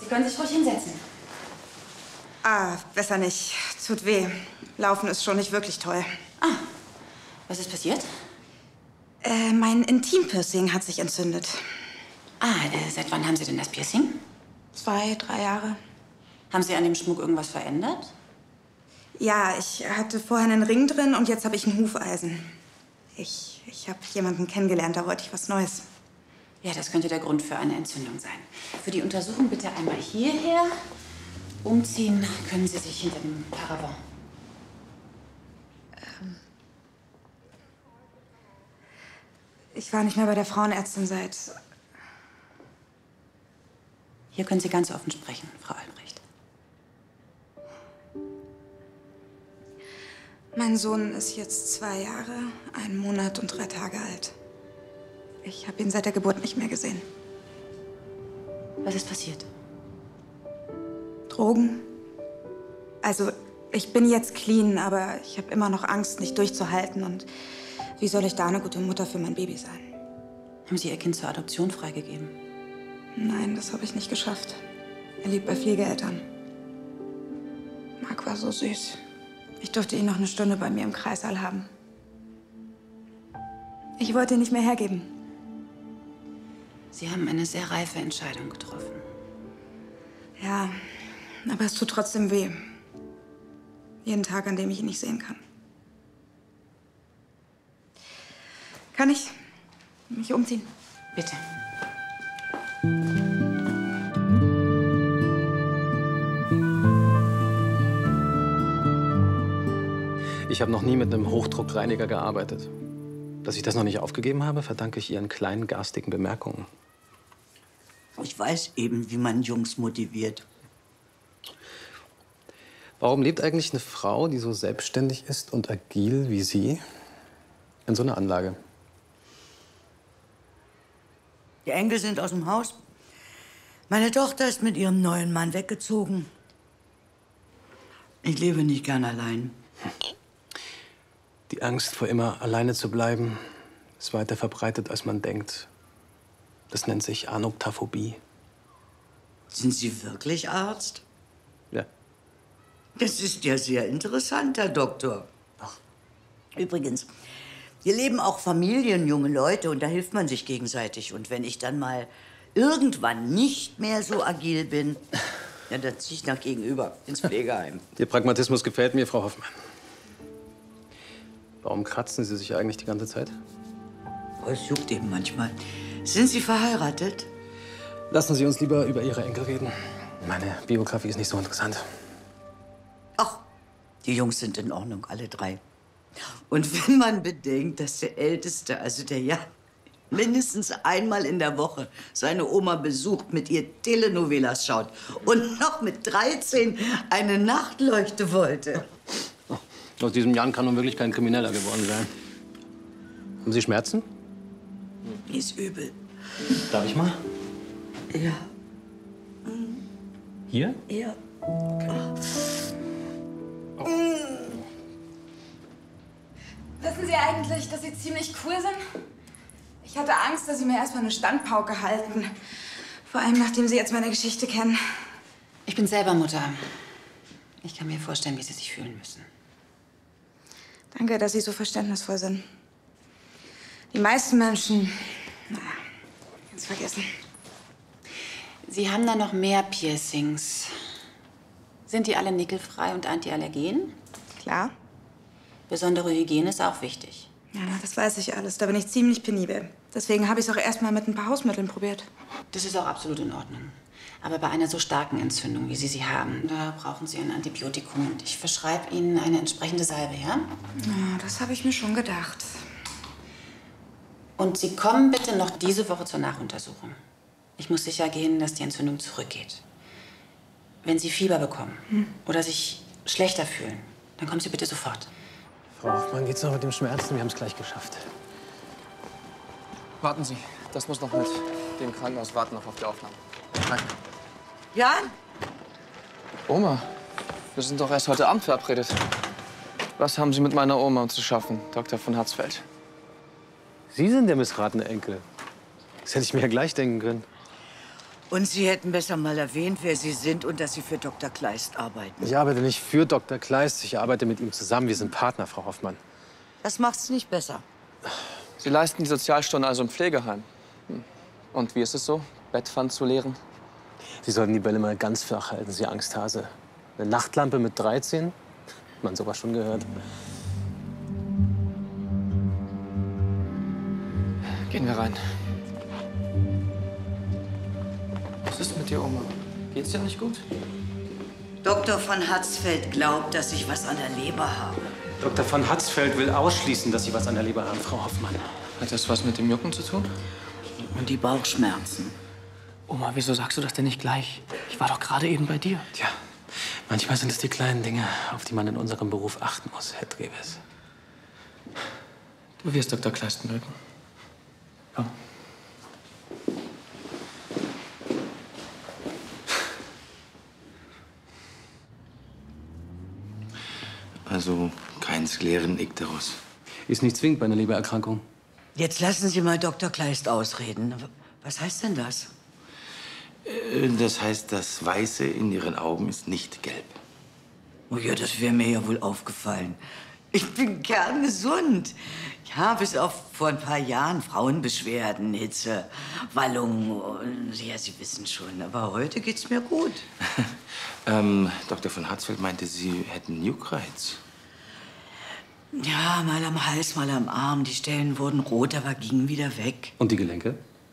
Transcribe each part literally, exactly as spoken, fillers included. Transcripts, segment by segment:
Sie können sich ruhig hinsetzen. Ah, besser nicht. Tut weh. Laufen ist schon nicht wirklich toll. Ah, was ist passiert? Äh, mein Intimpiercing hat sich entzündet. Ah, äh, seit wann haben Sie denn das Piercing? Zwei, drei Jahre. Haben Sie an dem Schmuck irgendwas verändert? Ja, ich hatte vorher einen Ring drin und jetzt habe ich ein Hufeisen. Ich, ich habe jemanden kennengelernt, da wollte ich was Neues. Ja, das könnte der Grund für eine Entzündung sein. Für die Untersuchung bitte einmal hierher. Umziehen können Sie sich hinter dem Paravent. Ähm ich war nicht mehr bei der Frauenärztin seit... Hier können Sie ganz offen sprechen, Frau Albrecht. Mein Sohn ist jetzt zwei Jahre, einen Monat und drei Tage alt. Ich habe ihn seit der Geburt nicht mehr gesehen. Was ist passiert? Drogen. Also, ich bin jetzt clean, aber ich habe immer noch Angst, nicht durchzuhalten. Und wie soll ich da eine gute Mutter für mein Baby sein? Haben Sie Ihr Kind zur Adoption freigegeben? Nein, das habe ich nicht geschafft. Er lebt bei Pflegeeltern. Marc war so süß. Ich durfte ihn noch eine Stunde bei mir im Kreissaal haben. Ich wollte ihn nicht mehr hergeben. Sie haben eine sehr reife Entscheidung getroffen. Ja, aber es tut trotzdem weh. Jeden Tag, an dem ich ihn nicht sehen kann. Kann ich mich umziehen? Bitte. Ich habe noch nie mit einem Hochdruckreiniger gearbeitet. Dass ich das noch nicht aufgegeben habe, verdanke ich Ihren kleinen garstigen Bemerkungen. Ich weiß eben, wie man Jungs motiviert. Warum lebt eigentlich eine Frau, die so selbstständig ist und agil wie Sie, in so einer Anlage? Die Enkel sind aus dem Haus. Meine Tochter ist mit ihrem neuen Mann weggezogen. Ich lebe nicht gern allein. Die Angst vor immer alleine zu bleiben, ist weiter verbreitet, als man denkt. Das nennt sich Anoptaphobie. Sind Sie wirklich Arzt? Ja. Das ist ja sehr interessant, Herr Doktor. Ach. Übrigens, hier leben auch Familien, junge Leute, und da hilft man sich gegenseitig. Und wenn ich dann mal irgendwann nicht mehr so agil bin, ja, dann ziehe ich nach gegenüber ins Pflegeheim. Ihr Pragmatismus gefällt mir, Frau Hoffmann. Warum kratzen Sie sich eigentlich die ganze Zeit? Oh, es juckt eben manchmal. Sind Sie verheiratet? Lassen Sie uns lieber über Ihre Enkel reden. Meine Biografie ist nicht so interessant. Ach, die Jungs sind in Ordnung, alle drei. Und wenn man bedenkt, dass der Älteste, also der ja mindestens einmal in der Woche seine Oma besucht, mit ihr Telenovelas schaut und noch mit dreizehn eine Nachtleuchte wollte. Aus diesem Jan kann nun wirklich kein Krimineller geworden sein. Haben Sie Schmerzen? Mir ist übel. Darf ich mal? Ja. Hier? Ja. Okay. Oh. Wissen Sie eigentlich, dass Sie ziemlich cool sind? Ich hatte Angst, dass Sie mir erstmal eine Standpauke halten. Vor allem, nachdem Sie jetzt meine Geschichte kennen. Ich bin selber Mutter. Ich kann mir vorstellen, wie Sie sich fühlen müssen. Danke, dass Sie so verständnisvoll sind. Die meisten Menschen, naja, ganz vergessen. Sie haben da noch mehr Piercings. Sind die alle nickelfrei und antiallergen? Klar. Besondere Hygiene ist auch wichtig. Ja, das weiß ich alles. Da bin ich ziemlich penibel. Deswegen habe ich es auch erst mal mit ein paar Hausmitteln probiert. Das ist auch absolut in Ordnung. Aber bei einer so starken Entzündung, wie Sie sie haben, da brauchen Sie ein Antibiotikum. Und ich verschreibe Ihnen eine entsprechende Salbe, ja? Ja, das habe ich mir schon gedacht. Und Sie kommen bitte noch diese Woche zur Nachuntersuchung. Ich muss sicher gehen, dass die Entzündung zurückgeht. Wenn Sie Fieber bekommen hm. oder sich schlechter fühlen, dann kommen Sie bitte sofort. Frau Hoffmann, geht's noch mit dem Schmerzen? Wir haben es gleich geschafft. Warten Sie, das muss noch mit dem Krankenhaus warten, noch auf die Aufnahme. Danke. Jan? Oma, wir sind doch erst heute Abend verabredet. Was haben Sie mit meiner Oma zu schaffen, Doktor von Hatzfeld? Sie sind der missratene Enkel. Das hätte ich mir ja gleich denken können. Und Sie hätten besser mal erwähnt, wer Sie sind und dass Sie für Doktor Kleist arbeiten. Ich arbeite nicht für Doktor Kleist, ich arbeite mit ihm zusammen. Wir sind Partner, Frau Hoffmann. Das macht's nicht besser. Sie leisten die Sozialstunden also im Pflegeheim. Hm. Und wie ist es so, Bettpfand zu leeren? Sie sollten die Bälle mal ganz flach halten, Sie Angsthase. Eine Nachtlampe mit dreizehn? Man sowas schon gehört. Gehen wir rein. Was ist mit dir, Oma? Geht's dir nicht gut? Doktor von Hatzfeld glaubt, dass ich was an der Leber habe. Doktor von Hatzfeld will ausschließen, dass Sie was an der Leber haben, Frau Hoffmann. Hat das was mit dem Jucken zu tun? Und die Bauchschmerzen. Oma, wieso sagst du das denn nicht gleich? Ich war doch gerade eben bei dir. Tja, manchmal sind es die kleinen Dinge, auf die man in unserem Beruf achten muss, Herr Treves. Du wirst Doktor Kleist mögen. Komm. Also kein sklerischen Ikterus. Ist nicht zwingend bei einer Lebererkrankung. Jetzt lassen Sie mal Doktor Kleist ausreden. Was heißt denn das? Das heißt, das Weiße in Ihren Augen ist nicht gelb. Oh ja, das wäre mir ja wohl aufgefallen. Ich bin kerngesund. Ja, bis auf vor ein paar Jahren Frauenbeschwerden, Hitze, Wallungen und ja, Sie wissen schon. Aber heute geht's mir gut. ähm, Doktor von Hatzfeld meinte, Sie hätten Juckreiz. Ja, mal am Hals, mal am Arm. Die Stellen wurden rot, aber gingen wieder weg. Und die Gelenke?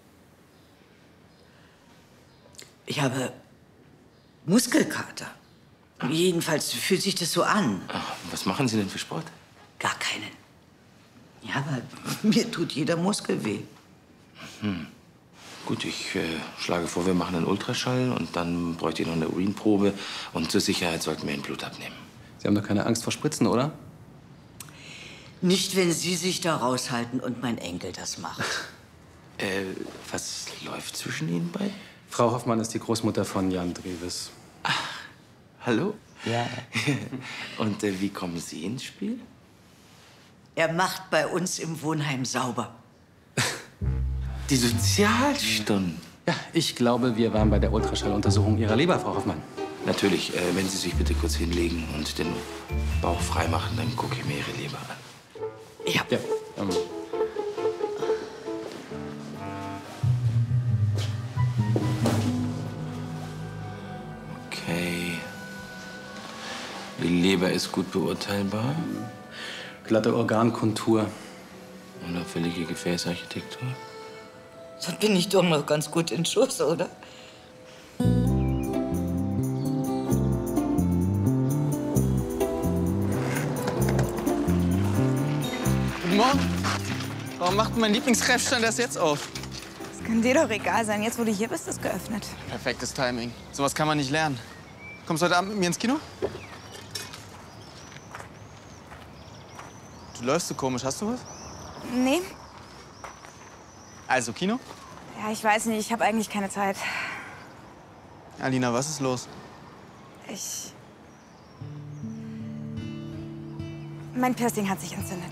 Ich habe Muskelkater. Jedenfalls fühlt sich das so an. Ach, was machen Sie denn für Sport? Gar keinen. Ja, aber mir tut jeder Muskel weh. Hm. Gut, ich äh, schlage vor, wir machen einen Ultraschall und dann bräuchte ich noch eine Urinprobe. Und zur Sicherheit sollten wir Ihnen Blut abnehmen. Sie haben doch keine Angst vor Spritzen, oder? Nicht, wenn Sie sich da raushalten und mein Enkel das macht. Äh, was läuft zwischen Ihnen beiden? Frau Hoffmann ist die Großmutter von Jan Treves. Ach, hallo? Ja. Und äh, wie kommen Sie ins Spiel? Er macht bei uns im Wohnheim sauber. Die Sozialstunden? Ja, ich glaube, wir waren bei der Ultraschalluntersuchung Ihrer Leber, Frau Hoffmann. Natürlich, äh, wenn Sie sich bitte kurz hinlegen und den Bauch frei machen, dann gucke ich mir Ihre Leber an. Ja. Ja, ähm. Okay. Die Leber ist gut beurteilbar. Glatte Organkontur. Unauffällige Gefäßarchitektur. Dann bin ich doch noch ganz gut in Schuss, oder? Guten Morgen. Warum macht mein Lieblingskrebsstand erst jetzt auf? Das kann dir doch egal sein. Jetzt, wo du hier bist, ist geöffnet. Perfektes Timing. Sowas kann man nicht lernen. Kommst du heute Abend mit mir ins Kino? Du läufst so komisch. Hast du was? Nee. Also, Kino? Ja, ich weiß nicht. Ich habe eigentlich keine Zeit. Alina, was ist los? Ich... Mein Piercing hat sich entzündet.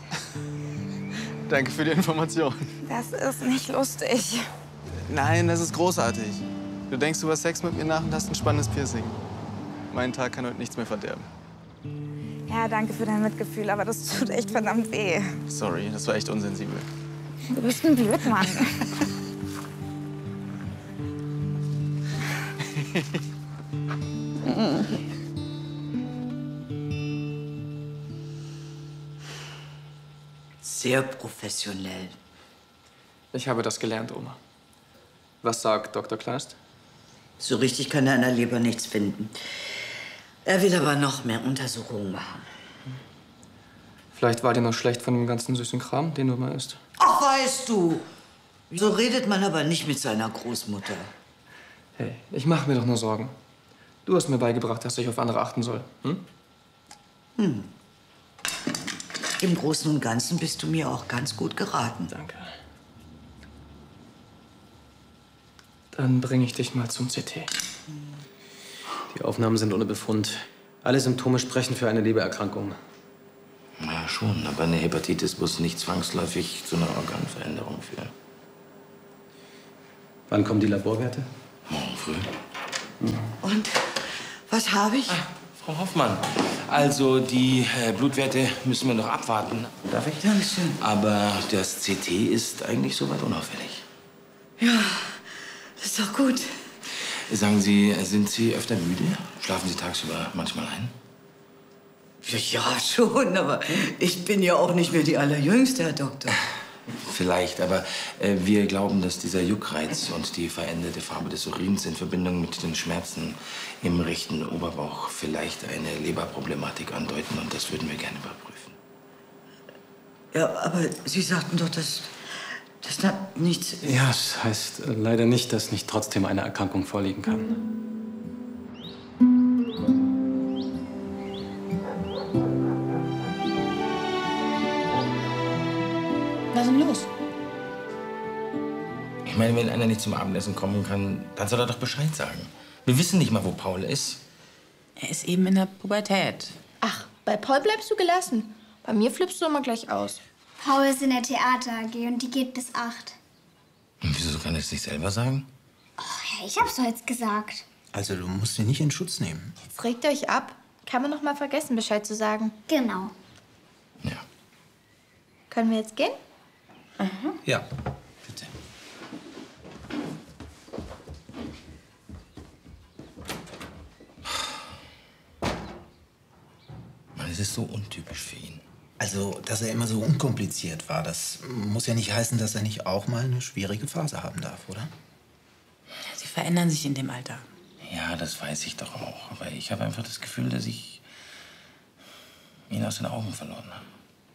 Danke für die Information. Das ist nicht lustig. Nein, das ist großartig. Du denkst über Sex mit mir nach und hast ein spannendes Piercing. Mein Tag kann heute nichts mehr verderben. Ja, danke für dein Mitgefühl, aber das tut echt verdammt weh. Sorry, das war echt unsensibel. Du bist ein Blödmann. Sehr professionell. Ich habe das gelernt, Oma. Was sagt Doktor Kleist? So richtig kann er an der Leber nichts finden. Er will aber noch mehr Untersuchungen machen. Vielleicht war dir noch schlecht von dem ganzen süßen Kram, den du immer isst. Ach, weißt du, so redet man aber nicht mit seiner Großmutter. Hey, ich mache mir doch nur Sorgen. Du hast mir beigebracht, dass ich auf andere achten soll. Hm? Hm. Im Großen und Ganzen bist du mir auch ganz gut geraten. Danke. Dann bringe ich dich mal zum C T. Die Aufnahmen sind ohne Befund. Alle Symptome sprechen für eine Lebererkrankung. Ja, schon, aber eine Hepatitis muss nicht zwangsläufig zu einer Organveränderung führen. Wann kommen die Laborwerte? Morgen früh. Und was habe ich? Ah, Frau Hoffmann, also die äh, Blutwerte müssen wir noch abwarten. Darf ich? Dankeschön. Aber das C T ist eigentlich soweit unauffällig. Ja, das ist doch gut. Sagen Sie, sind Sie öfter müde? Schlafen Sie tagsüber manchmal ein? Ja, schon, aber ich bin ja auch nicht mehr die Allerjüngste, Herr Doktor. Vielleicht, aber äh, wir glauben, dass dieser Juckreiz und die veränderte Farbe des Urins in Verbindung mit den Schmerzen im rechten Oberbauch vielleicht eine Leberproblematik andeuten, und das würden wir gerne überprüfen. Ja, aber Sie sagten doch, dass das hat nichts... Ja, es heißt äh, leider nicht, dass nicht trotzdem eine Erkrankung vorliegen kann. Was ist denn los? Ich meine, wenn einer nicht zum Abendessen kommen kann, dann soll er doch Bescheid sagen. Wir wissen nicht mal, wo Paul ist. Er ist eben in der Pubertät. Ach, bei Paul bleibst du gelassen. Bei mir flippst du immer gleich aus. Paul ist in der Theater-A G und die geht bis acht. Und wieso kann er es nicht selber sagen? Oh, ja, ich hab's doch jetzt gesagt. Also, du musst ihn nicht in Schutz nehmen. Jetzt regt ihr euch ab. Kann man noch mal vergessen, Bescheid zu sagen. Genau. Ja. Können wir jetzt gehen? Ja, bitte. Mann, es ist so untypisch für ihn. Also, dass er immer so unkompliziert war, das muss ja nicht heißen, dass er nicht auch mal eine schwierige Phase haben darf, oder? Sie verändern sich in dem Alter. Ja, das weiß ich doch auch. Aber ich habe einfach das Gefühl, dass ich ihn aus den Augen verloren habe.